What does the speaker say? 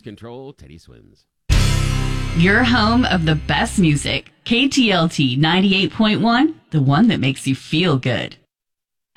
control, Teddy Swims. Your home of the best music. KTLT 98.1, the one that makes you feel good.